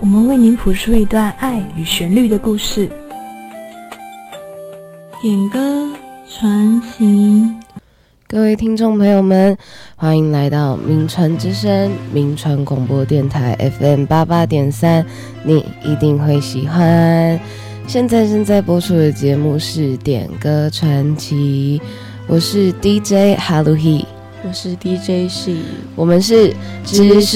我们为您谱出一段爱与旋律的故事。点歌传奇。 各位听众朋友们，欢迎来到名传之声名传广播电台 FM 88.3，你一定会喜欢。现在正在播出的节目是点歌传奇，我是 DJ 哈鲁希， 我是 DJ 是， 我们是知书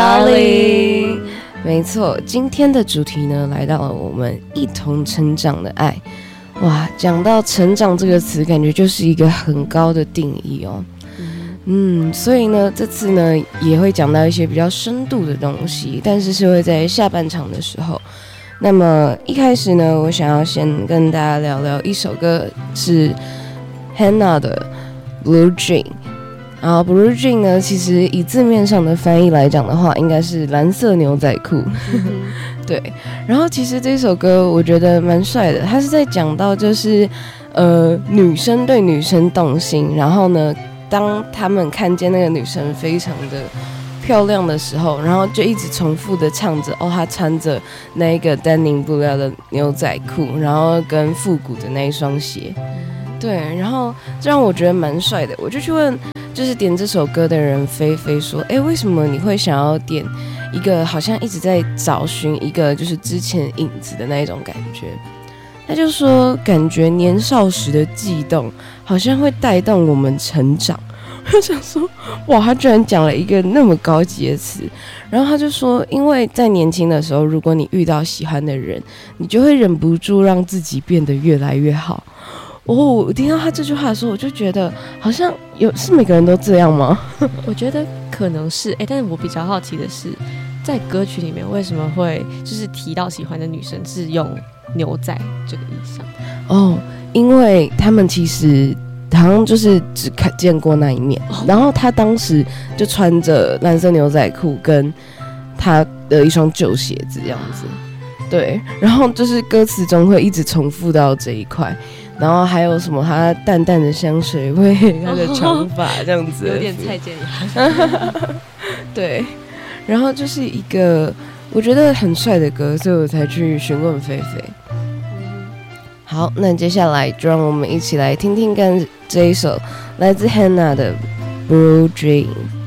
Darling。没错，今天的主题呢，来到了我们一同成长的爱。哇，讲到成长这个词，感觉就是一个很高的定义哦。所以呢，这次呢也会讲到一些比较深度的东西，但是是会在下半场的时候。那么一开始呢，我想要先跟大家聊聊一首歌，是 Hannah 的 Blue Jean。然后 Blue Jean 呢，其实以字面上的翻译来讲的话，应该是蓝色牛仔裤。对，然后其实这首歌我觉得蛮帅的，它是在讲到就是女生对女生动心，然后呢，当他们看见那个女生非常的漂亮的时候，然后就一直重复的唱着她穿着那个丹宁布料的牛仔裤，然后跟复古的那一双鞋，对，然后这让我觉得蛮帅的，我就去问就是点这首歌的人菲菲说，为什么你会想要点一个好像一直在找寻一个就是之前影子的那一种感觉？他就说，感觉年少时的悸动好像会带动我们成长。我想说，哇，他居然讲了一个那么高级的词。然后他就说，因为在年轻的时候，如果你遇到喜欢的人，你就会忍不住让自己变得越来越好。我听到他这句话的时候，我就觉得好像是每个人都这样吗？ 我觉得可能是，但是我比较好奇的是，在歌曲里面为什么会就是提到喜欢的女生是用牛仔这个意象？ 因为他们其实好像就是只见过那一面，然后他当时就穿着蓝色牛仔裤跟他的一双旧鞋子这样子，对，然后就是歌词中会一直重复到这一块。然后还有什么？他淡淡的香水味，他的长发这样子， 有点蔡健雅。 对，然后就是一个我觉得很帅的歌，所以我才去询问菲菲。好，那接下来就让我们一起来听听看这一首来自 Hannah 的 Blue Jean。